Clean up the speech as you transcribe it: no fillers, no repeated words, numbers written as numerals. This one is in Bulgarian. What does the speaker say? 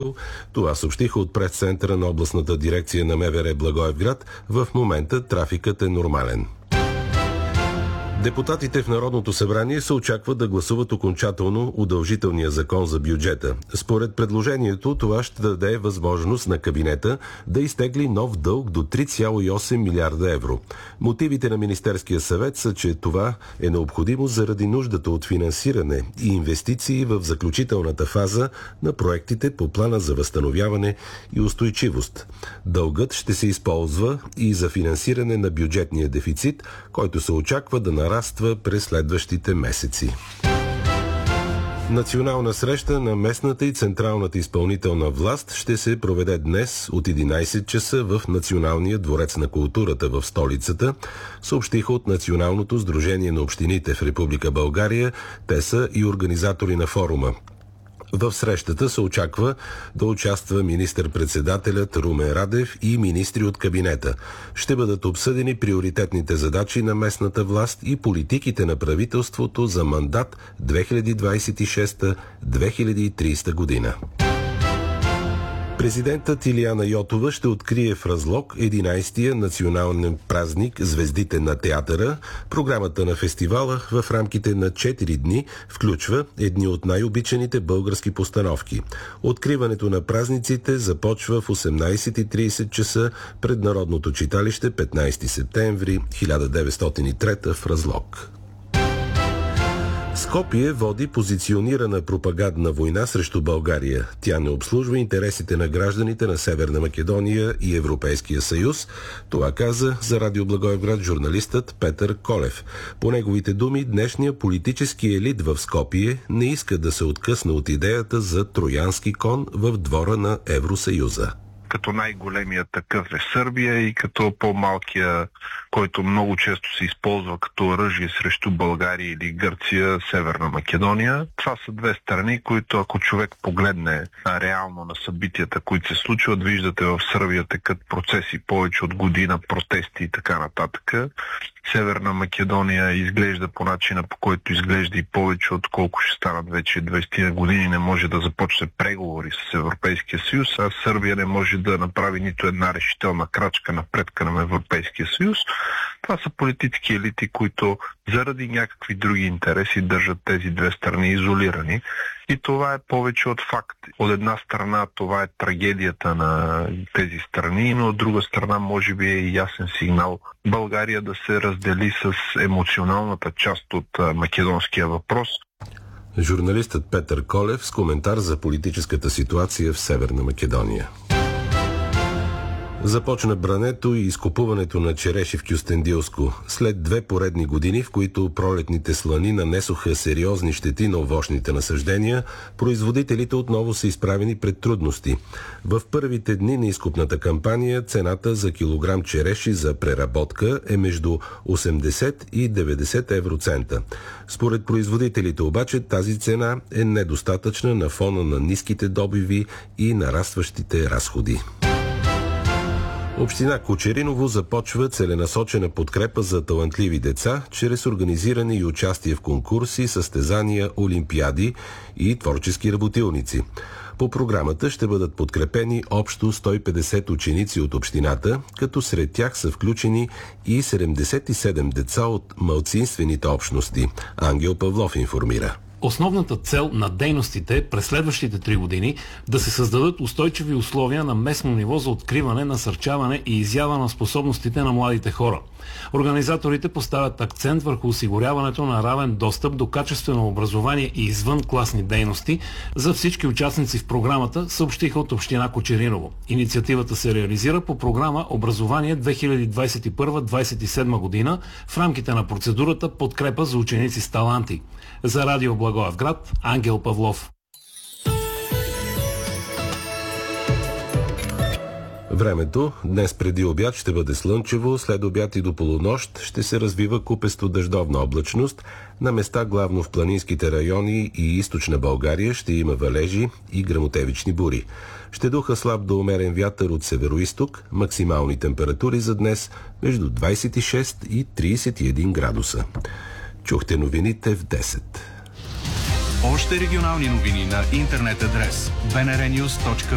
Кичеринов. Това съобщиха от прес-центъра на областната дирекция на МВР Благоевград. В момента трафикът е нормален. Депутатите в Народното събрание се очакват да гласуват окончателно удължителния закон за бюджета. Според предложението, това ще даде възможност на кабинета да изтегли нов дълг до 3,8 милиарда евро. Мотивите на Министерския съвет са, че това е необходимо заради нуждата от финансиране и инвестиции в заключителната фаза на проектите по плана за възстановяване и устойчивост. Дългът ще се използва и за финансиране на бюджетния дефицит, който се очаква да нараства през следващите месеци. Национална среща на местната и централната изпълнителна власт ще се проведе днес от 11 часа в Националния дворец на културата в столицата, съобщиха от Националното сдружение на общините в Република България. Те са и организатори на форума. В срещата се очаква да участва министър-председателят Румен Радев и министри от кабинета. Ще бъдат обсъдени приоритетните задачи на местната власт и политиките на правителството за мандат 2026-2030 година. Президентът Илияна Йотова ще открие в Разлог 11-тия национален празник «Звездите на театъра». Програмата на фестивала в рамките на 4 дни включва едни от най-обичаните български постановки. Откриването на празниците започва в 18:30 часа пред Народното читалище 15 септември 1903 в Разлог. Скопие води позиционирана пропагандна война срещу България. Тя не обслужва интересите на гражданите на Северна Македония и Европейския съюз. Това каза за Радио Благоевград журналистът Петър Колев. По неговите думи, днешният политически елит в Скопие не иска да се откъсне от идеята за троянски кон в двора на Евросъюза. Като най-големия такъв е Сърбия и като по-малкия, който много често се използва като оръжие срещу България или Гърция, Северна Македония. Това са две страни, които ако човек погледне реално на събитията, които се случват, виждате в Сърбия текат процеси повече от година, протести и така нататък. Северна Македония изглежда по начина, по който изглежда и повече, отколко ще станат вече 20 години, не може да започне преговори с Европейския съюз, а Сърбия не може да направи нито една решителна крачка напред към Европейския съюз. Това са политически елити, които заради някакви други интереси държат тези две страни изолирани. И това е повече от факт. От една страна това е трагедията на тези страни, но от друга страна може би е ясен сигнал България да се раздели с емоционалната част от македонския въпрос. Журналистът Петър Колев с коментар за политическата ситуация в Северна Македония. Започна брането и изкупуването на череши в Кюстендилско. След 2 поредни години, в които пролетните слани нанесоха сериозни щети на овощните насаждения, производителите отново са изправени пред трудности. В първите дни на изкупната кампания цената за килограм череши за преработка е между 80 и 90 евроцента. Според производителите обаче тази цена е недостатъчна на фона на ниските добиви и нарастващите разходи. Община Кочериново започва целенасочена подкрепа за талантливи деца чрез организиране и участие в конкурси, състезания, олимпиади и творчески работилници. По програмата ще бъдат подкрепени общо 150 ученици от общината, като сред тях са включени и 77 деца от малцинствените общности. Ангел Павлов информира. Основната цел на дейностите през следващите 3 години да се създадат устойчиви условия на местно ниво за откриване, насърчаване и изява на способностите на младите хора. Организаторите поставят акцент върху осигуряването на равен достъп до качествено образование и извънкласни дейности за всички участници в програмата, съобщиха от община Кочериново. Инициативата се реализира по програма Образование 2021-2027 година в рамките на процедурата Подкрепа за ученици с таланти. За Радио Благоевград, Ангел Павлов. Времето днес преди обяд ще бъде слънчево, след обяд и до полунощ ще се развива купесто дъждовна облачност. На места главно в планинските райони и източна България ще има валежи и гръмотевични бури. Ще духа слаб до умерен вятър от североизток, максимални температури за днес между 26 и 31 градуса. Чухте новините в 10. Още регионални новини на интернет адрес bnrnews.bg.